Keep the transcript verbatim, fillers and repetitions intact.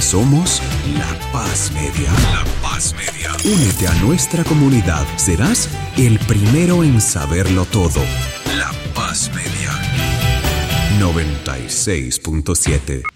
somos La Paz Media. La Paz Media. Únete a nuestra comunidad. Serás el primero en saberlo todo. La Paz Media. noventa y seis punto siete